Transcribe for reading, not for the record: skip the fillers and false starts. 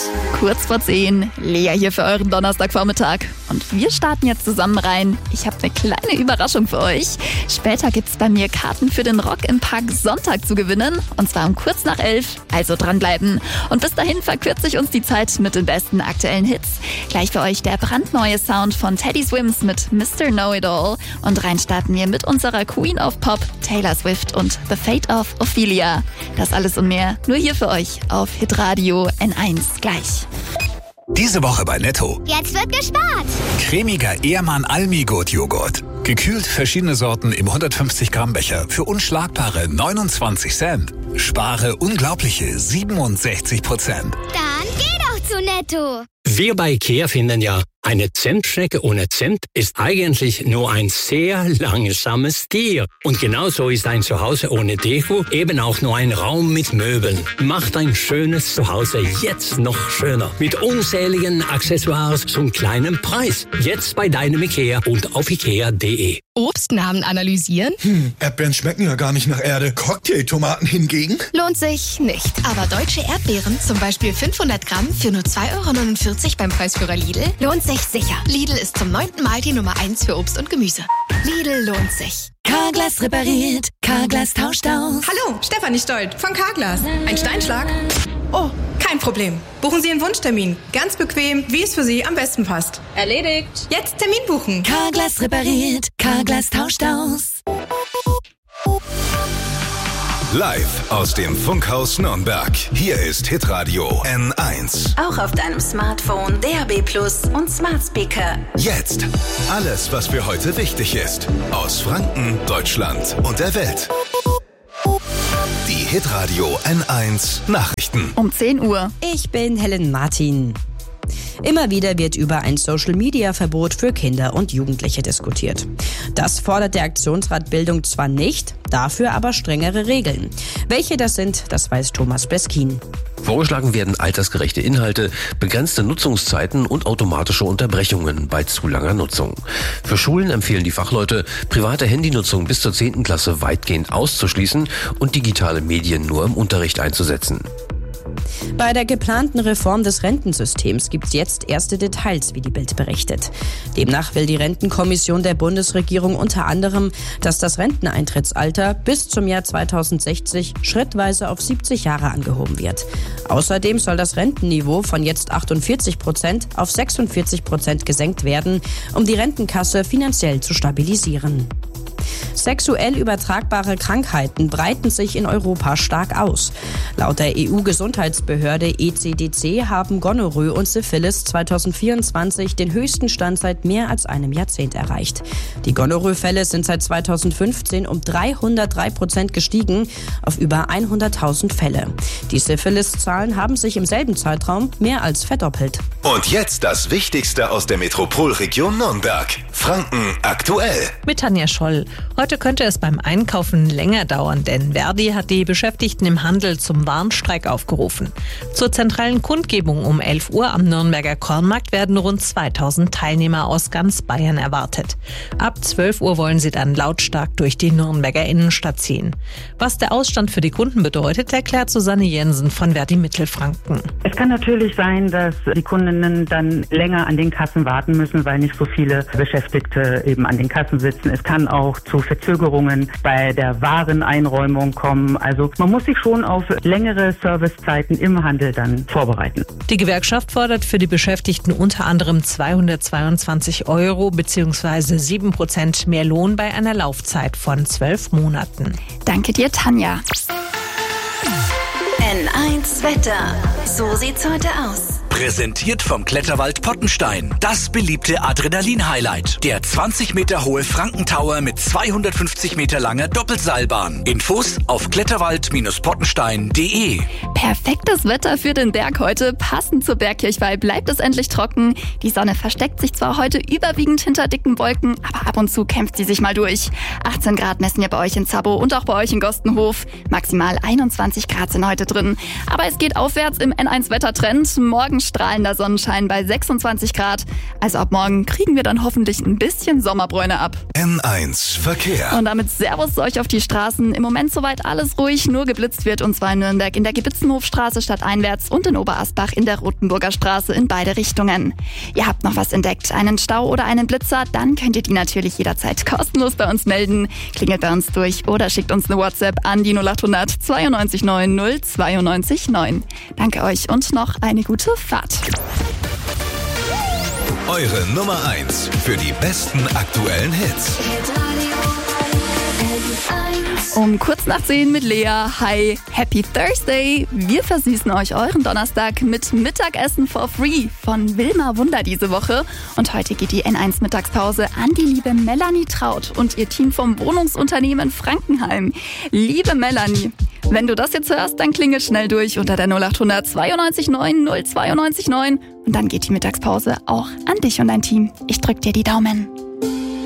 Kurz vor 10, Lea hier für euren Donnerstagvormittag. Und wir starten jetzt zusammen rein. Ich habe eine kleine Überraschung für euch. Später gibt's bei mir Karten für den Rock im Park Sonntag zu gewinnen. Und zwar um kurz nach 11. Also dranbleiben. Und bis dahin verkürze ich uns die Zeit mit den besten aktuellen Hits. Gleich für euch der brandneue Sound von Teddy Swims mit Mr. Know-It-All. Und rein starten wir mit unserer Queen of Pop, Taylor Swift und The Fate of Ophelia. Das alles und mehr nur hier für euch auf Hitradio N1 gleich. Diese Woche bei Netto. Jetzt wird gespart. Cremiger Ehrmann Almigurt Joghurt. Gekühlt verschiedene Sorten im 150 Gramm Becher für unschlagbare 29 Cent. Spare unglaubliche 67%. Dann geh doch zu Netto. Wir bei IKEA finden ja, eine Zentschnecke ohne Zimt ist eigentlich nur ein sehr langsames Tier. Und genauso ist ein Zuhause ohne Deko eben auch nur ein Raum mit Möbeln. Macht ein schönes Zuhause jetzt noch schöner. Mit unzähligen Accessoires zum kleinen Preis. Jetzt bei deinem IKEA und auf ikea.de. Obstnamen analysieren? Erdbeeren schmecken ja gar nicht nach Erde. Cocktailtomaten hingegen? Lohnt sich nicht. Aber deutsche Erdbeeren, zum Beispiel 500 Gramm für nur 2,49 € beim Preisführer Lidl, lohnt sich sicher. Lidl ist zum 9. Mal die Nummer 1 für Obst und Gemüse. Lidl lohnt sich. Carglass repariert, Carglass tauscht aus. Hallo, Stefanie Stolt von Carglass. Ein Steinschlag? Oh, kein Problem. Buchen Sie einen Wunschtermin. Ganz bequem, wie es für Sie am besten passt. Erledigt. Jetzt Termin buchen. Carglass repariert, Carglass tauscht aus. Live aus dem Funkhaus Nürnberg. Hier ist Hitradio N1. Auch auf deinem Smartphone, DAB+ und Smart Speaker. Jetzt alles, was für heute wichtig ist. Aus Franken, Deutschland und der Welt. Die Hitradio N1 Nachrichten. Um 10 Uhr. Ich bin Helen Martin. Immer wieder wird über ein Social-Media-Verbot für Kinder und Jugendliche diskutiert. Das fordert der Aktionsrat Bildung zwar nicht, dafür aber strengere Regeln. Welche das sind, das weiß Thomas Beskin. Vorgeschlagen werden altersgerechte Inhalte, begrenzte Nutzungszeiten und automatische Unterbrechungen bei zu langer Nutzung. Für Schulen empfehlen die Fachleute, private Handynutzung bis zur 10. Klasse weitgehend auszuschließen und digitale Medien nur im Unterricht einzusetzen. Bei der geplanten Reform des Rentensystems gibt es jetzt erste Details, wie die Bild berichtet. Demnach will die Rentenkommission der Bundesregierung unter anderem, dass das Renteneintrittsalter bis zum Jahr 2060 schrittweise auf 70 Jahre angehoben wird. Außerdem soll das Rentenniveau von jetzt 48% auf 46% gesenkt werden, um die Rentenkasse finanziell zu stabilisieren. Sexuell übertragbare Krankheiten breiten sich in Europa stark aus. Laut der EU-Gesundheitsbehörde ECDC haben Gonorrhoe und Syphilis 2024 den höchsten Stand seit mehr als einem Jahrzehnt erreicht. Die Gonorrhoe-Fälle sind seit 2015 um 303% gestiegen auf über 100.000 Fälle. Die Syphilis-Zahlen haben sich im selben Zeitraum mehr als verdoppelt. Und jetzt das Wichtigste aus der Metropolregion Nürnberg. Franken aktuell. Mit Tanja Scholl. Heute könnte es beim Einkaufen länger dauern, denn Verdi hat die Beschäftigten im Handel zum Warnstreik aufgerufen. Zur zentralen Kundgebung um 11 Uhr am Nürnberger Kornmarkt werden rund 2000 Teilnehmer aus ganz Bayern erwartet. Ab 12 Uhr wollen sie dann lautstark durch die Nürnberger Innenstadt ziehen. Was der Ausstand für die Kunden bedeutet, erklärt Susanne Jensen von Verdi Mittelfranken. Es kann natürlich sein, dass die Kundinnen dann länger an den Kassen warten müssen, weil nicht so viele Beschäftigte eben an den Kassen sitzen. Es kann auch zu Verzögerungen bei der Wareneinräumung kommen. Also man muss sich schon auf längere Servicezeiten im Handel dann vorbereiten. Die Gewerkschaft fordert für die Beschäftigten unter anderem 222 € bzw. 7% mehr Lohn bei einer Laufzeit von 12 Monaten. Danke dir, Tanja. N1 Wetter. So sieht's heute aus. Präsentiert vom Kletterwald Pottenstein. Das beliebte Adrenalin-Highlight. Der 20 Meter hohe Frankentower mit 250 Meter langer Doppelseilbahn. Infos auf kletterwald-pottenstein.de. Perfektes Wetter für den Berg heute. Passend zur Bergkirchweih bleibt es endlich trocken. Die Sonne versteckt sich zwar heute überwiegend hinter dicken Wolken, aber ab und zu kämpft sie sich mal durch. 18 Grad messen wir bei euch in Zabbo und auch bei euch in Gostenhof. Maximal 21 Grad sind heute drin. Aber es geht aufwärts im N1-Wettertrend. Morgen strahlender Sonnenschein bei 26 Grad. Also ab morgen kriegen wir dann hoffentlich ein bisschen Sommerbräune ab. N1 Verkehr. Und damit Servus zu euch auf die Straßen. Im Moment soweit alles ruhig, nur geblitzt wird, und zwar in Nürnberg in der Gebitzenhofstraße stadteinwärts und in Oberasbach in der Rotenburger Straße in beide Richtungen. Ihr habt noch was entdeckt, einen Stau oder einen Blitzer, dann könnt ihr die natürlich jederzeit kostenlos bei uns melden. Klingelt bei uns durch oder schickt uns eine WhatsApp an die 0800 92 9 092 9. Danke euch und noch eine gute Fahrt. Eure Nummer 1 für die besten aktuellen Hits. Um kurz nach 10 mit Lea. Hi, Happy Thursday. Wir versüßen euch euren Donnerstag mit Mittagessen for free von Wilma Wunder diese Woche. Und heute geht die N1 Mittagspause an die liebe Melanie Traut und ihr Team vom Wohnungsunternehmen Frankenheim. Liebe Melanie, wenn du das jetzt hörst, dann klingel schnell durch unter der 0800 92 9 092 9 und dann geht die Mittagspause auch an dich und dein Team. Ich drück dir die Daumen.